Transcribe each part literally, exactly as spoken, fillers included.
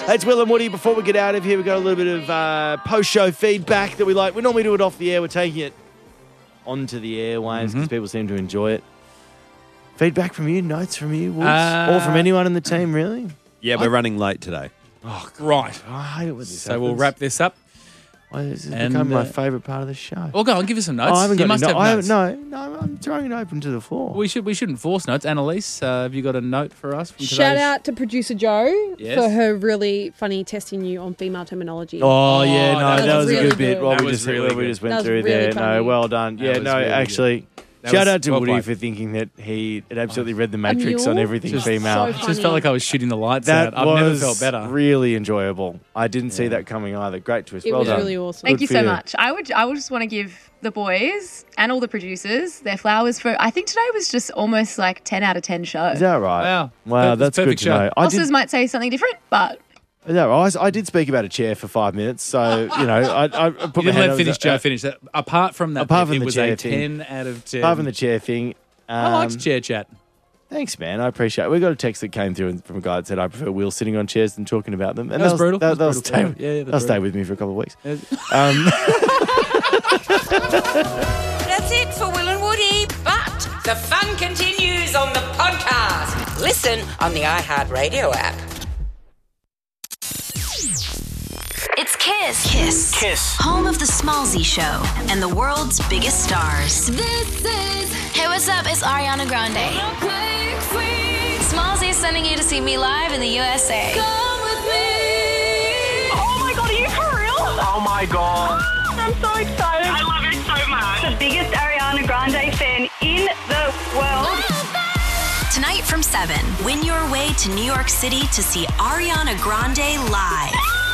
It's Will and Woody. Before we get out of here, we've got a little bit of uh, post-show feedback that we like. We normally do it off the air. We're taking it onto the airwaves because mm-hmm. people seem to enjoy it. Feedback from you, notes from you, Wolves, uh, or from anyone in the team, really? Yeah, we're I, running late today. Oh, right. I hate it when this So happens. we'll wrap this up. Well, this has and, become my uh, favourite part of the show. Well, go on, give us some notes. Oh, I haven't you got must no, have I notes. haven't, no, no, I'm throwing it open to the floor. We, should, we shouldn't force notes. Annalise, uh, have you got a note for us from Shout today's... out to producer Joe Yes. for her really funny testing you on female terminology. Oh, yeah, no, that that, was was really a good bit. good. What That we was just, really what we good. just went That was through really there. funny. No, well done. That Yeah, was no, really actually, That shout was out to well Woody played. for thinking that he had absolutely read the A Matrix mule? on everything Just female. so It just funny. felt like I was shooting the lights That out. I've was never felt better. really enjoyable. I didn't see that coming either. Great twist. It well was done. really awesome. Thank Good you for so much. I would I would just want to give the boys and all the producers their flowers for, I think today was just almost like ten out of ten show. Is that right? Wow. Wow, That's that's good perfect to show. know. I Bosses did, might say something different, but is that right? I, I did speak about a chair for five minutes, so, you know, I, I put You my didn't hand let on finish the- Joe uh, finish that. Apart from that, Apart bit, from it the was chair a thing. ten out of ten. Apart from the chair thing. Um, I liked chair chat. Thanks, man. I appreciate it. We got a text that came through from a guy that said, I prefer Will sitting on chairs than talking about them. And That was that'll- brutal. That, That was that'll brutal. stay, Yeah, yeah, that's that'll stay brutal. with me for a couple of weeks. Uh, Um, That's it for Will and Woody, but the fun continues on the podcast. Listen on the iHeartRadio app. It's Kiss. Kiss. Kiss. Home of the Smallzy Show and the world's biggest stars. This is... Hey, what's up? It's Ariana Grande. Smallzy is sending you to see me live in the U S A. Come with me. Oh my god, are you for real? Oh my god. I'm so excited. I love it so much. The biggest Ariana Grande fan in the world. Tonight from seven, win your way to New York City to see Ariana Grande live.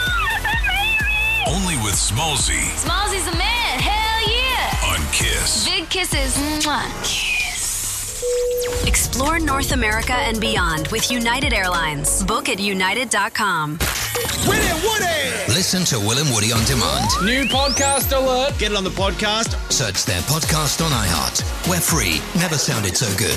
Only with Smallzy Smallzy's the man. Hell yeah. on Kiss. Big kisses. Mwah. Kiss. Explore North America and beyond with United Airlines. Book at united dot com. Will and Woody! Listen to Will and Woody on demand. New podcast alert. Get it on the podcast. Search their podcast on iHeart. We're free. Never sounded so good.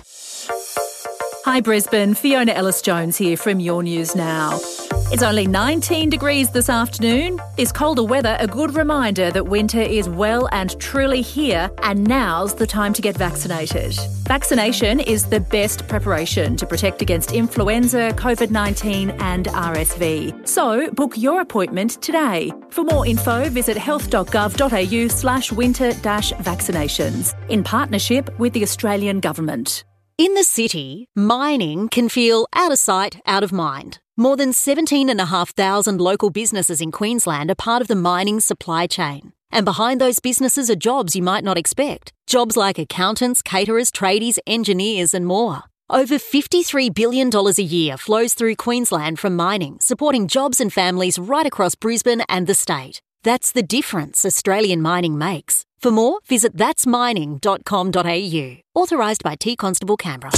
Hi Brisbane, Fiona Ellis-Jones here from Your News Now. It's only nineteen degrees this afternoon. This colder weather a good reminder that winter is well and truly here, and now's the time to get vaccinated. Vaccination is the best preparation to protect against influenza, COVID nineteen and R S V. So book your appointment today. For more info, visit health dot gov dot a u slash winter dash vaccinations in partnership with the Australian Government. In the city, mining can feel out of sight, out of mind. More than seventeen thousand five hundred local businesses in Queensland are part of the mining supply chain. And behind those businesses are jobs you might not expect. Jobs like accountants, caterers, tradies, engineers and more. Over fifty-three billion dollars a year flows through Queensland from mining, supporting jobs and families right across Brisbane and the state. That's the difference Australian mining makes. For more, visit thats mining dot com dot a u. Authorised by T Constable Canberra.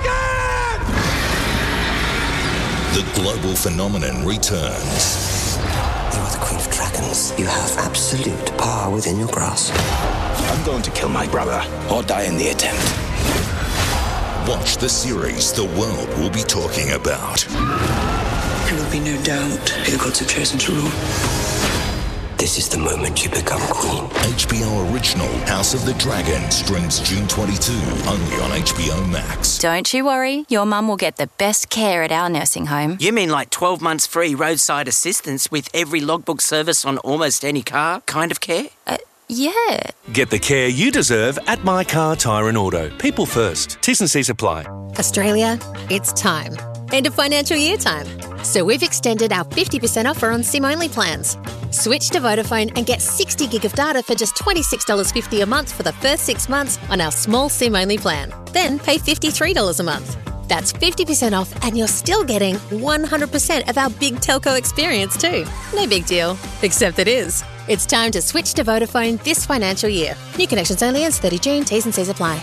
The global phenomenon returns. You are the Queen of Dragons. You have absolute power within your grasp. I'm going to kill my brother or die in the attempt. Watch the series the world will be talking about. There will be no doubt who the gods have chosen to rule. This is the moment you become queen. H B O original House of the Dragon streams June twenty-second only on H B O Max. Don't you worry, your mum will get the best care at our nursing home. You mean like twelve months free roadside assistance with every logbook service on almost any car kind of care? Uh, yeah. Get the care you deserve at My Car, Tyre and Auto. People first. T's and C's apply. Australia, it's time. End of financial year time. So we've extended our fifty percent offer on SIM-only plans. Switch to Vodafone and get sixty gig of data for just twenty-six dollars fifty a month for the first six months on our small SIM-only plan. Then pay fifty-three dollars a month. That's fifty percent off and you're still getting one hundred percent of our big telco experience too. No big deal, except it is. It's time to switch to Vodafone this financial year. New connections only ends thirtieth of June. T's and C's apply.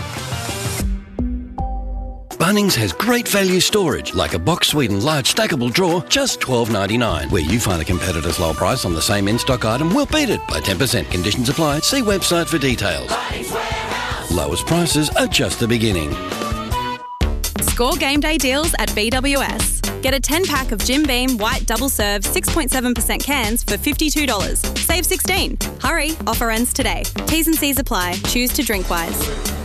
Bunnings has great value storage, like a Box Sweden large stackable drawer, just twelve ninety-nine. Where you find a competitor's low price on the same in-stock item, we'll beat it by ten percent. Conditions apply. See website for details. Lowest prices are just the beginning. Score game day deals at B W S. Get a ten pack of Jim Beam White Double Serve six point seven percent cans for fifty-two dollars. Save sixteen. Hurry, offer ends today. T's and C's apply. Choose to drink wise.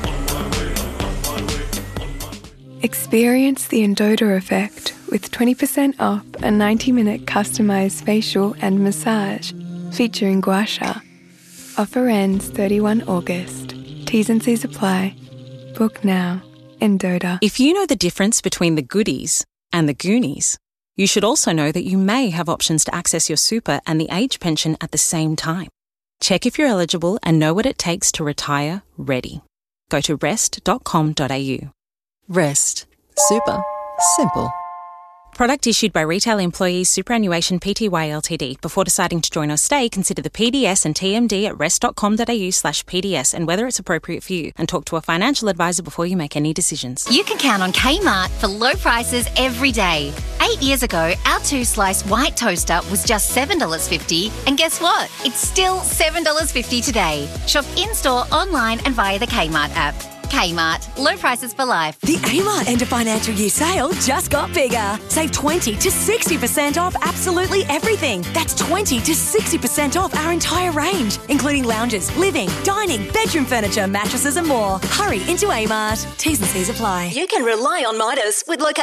Experience the Endota effect with twenty percent off a ninety minute customised facial and massage featuring gua sha. Offer ends thirty-first of August. T's and C's apply. Book now. Endota. If you know the difference between the goodies and the Goonies, you should also know that you may have options to access your super and the age pension at the same time. Check if you're eligible and know what it takes to retire ready. Go to rest dot com dot a u. Rest. Super. Simple. Product issued by Retail Employees Superannuation Pty Ltd. Before deciding to join or stay, consider the P D S and T M D at rest dot com dot a u slash P D S and whether it's appropriate for you, and talk to a financial advisor before you make any decisions. You can count on Kmart for low prices every day. Eight years ago, our two-slice white toaster was just seven dollars fifty, and guess what? It's still seven dollars fifty today. Shop in-store, online and via the Kmart app. Kmart. Low prices for life. The Amart End of Financial Year sale just got bigger. Save twenty to sixty percent off absolutely everything. That's twenty to sixty percent off our entire range, including lounges, living, dining, bedroom furniture, mattresses and more. Hurry into Amart. T's and C's apply. You can rely on Midas with location.